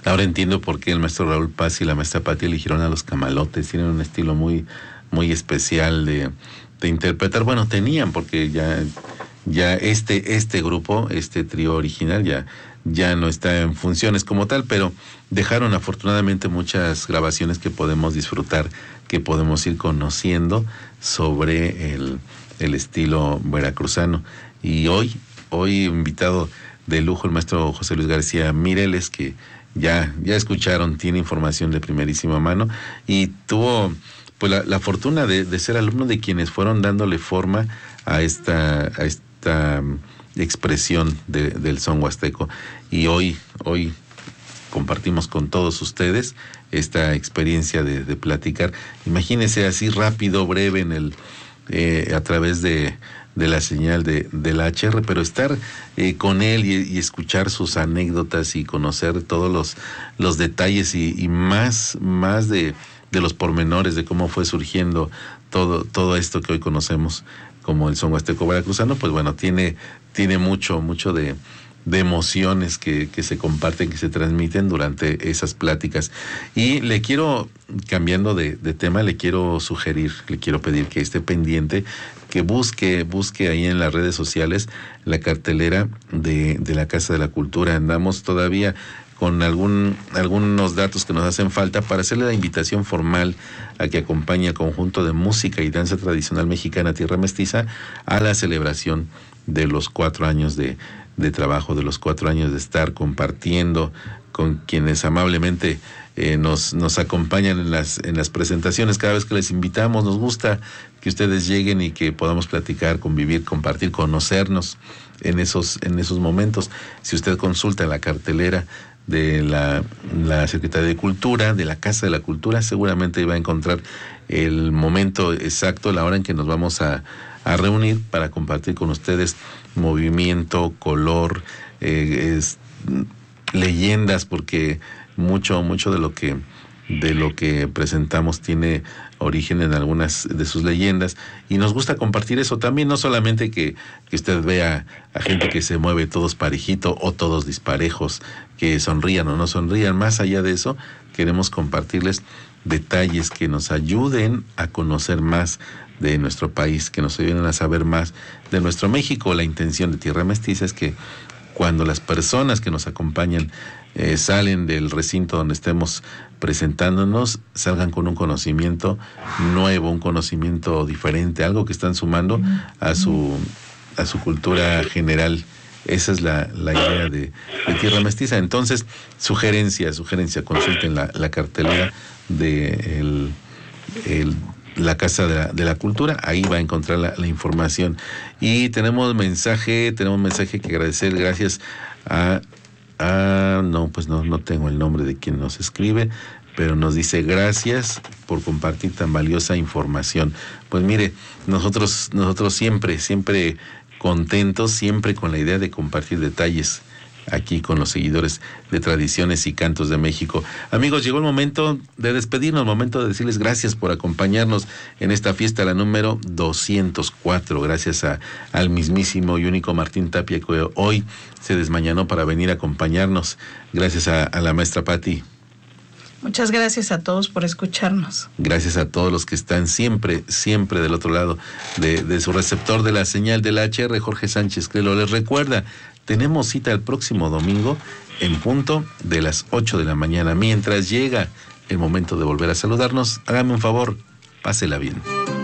Ahora entiendo por qué el maestro Raúl Paz y la maestra Pati eligieron a los Camalotes. Tienen un estilo muy, muy especial de interpretar. Bueno, tenían, porque ya este grupo, este trío original, ya no está en funciones como tal, pero dejaron afortunadamente muchas grabaciones que podemos disfrutar, que podemos ir conociendo sobre el estilo veracruzano. Y hoy invitado de lujo el maestro José Luis García Mireles, que ya escucharon, tiene información de primerísima mano y tuvo pues la fortuna de ser alumno de quienes fueron dándole forma a esta expresión del son huasteco. Y hoy compartimos con todos ustedes esta experiencia de platicar. Imagínense así rápido, breve a través de la señal de la HR, pero estar con él y escuchar sus anécdotas y conocer todos los detalles y más de los pormenores de cómo fue surgiendo todo esto que hoy conocemos como el son huasteco veracruzano, pues bueno, tiene mucho de emociones que se comparten, que se transmiten durante esas pláticas. Y le quiero, cambiando de tema, le quiero pedir que esté pendiente, que busque ahí en las redes sociales la cartelera de la Casa de la Cultura. Andamos todavía con algunos datos que nos hacen falta para hacerle la invitación formal a que acompañe al conjunto de música y danza tradicional mexicana Tierra Mestiza a la celebración de los 4 años de trabajo, de los 4 años de estar compartiendo con quienes amablemente nos acompañan en las presentaciones. Cada vez que les invitamos, nos gusta que ustedes lleguen y que podamos platicar, convivir, compartir, conocernos en esos momentos. Si usted consulta la cartelera de la Secretaría de Cultura, de la Casa de la Cultura, seguramente va a encontrar el momento exacto, la hora en que nos vamos a reunir para compartir con ustedes movimiento, color, leyendas, porque mucho de lo que presentamos tiene origen en algunas de sus leyendas, y nos gusta compartir eso también, no solamente que usted vea a gente que se mueve todos parejito o todos disparejos, que sonrían o no sonrían. Más allá de eso, queremos compartirles detalles que nos ayuden a conocer más de nuestro país, que nos ayuden a saber más de nuestro México. La intención de Tierra Mestiza es que cuando las personas que nos acompañan salen del recinto donde estemos presentándonos, salgan con un conocimiento nuevo, un conocimiento diferente, algo que están sumando a su cultura general. Esa es la idea de Tierra Mestiza. Entonces, sugerencia, consulten la cartelera de la Casa de la Cultura, ahí va a encontrar la información. Y tenemos mensaje que agradecer, gracias no tengo el nombre de quien nos escribe, pero nos dice: gracias por compartir tan valiosa información. Pues mire, nosotros siempre contentos, siempre con la idea de compartir detalles aquí con los seguidores de Tradiciones y Cantos de México. Amigos, llegó el momento de despedirnos, momento de decirles gracias por acompañarnos en esta fiesta, la número 204. Gracias al mismísimo y único Martín Tapia, que hoy se desmañanó para venir a acompañarnos. Gracias a la maestra Pati. Muchas gracias a todos por escucharnos. Gracias a todos los que están siempre del otro lado de su receptor de la señal de la HR. Jorge Sánchez Crelo les recuerda, tenemos cita el próximo domingo en punto de las 8 de la mañana. Mientras llega el momento de volver a saludarnos, hágame un favor, pásela bien.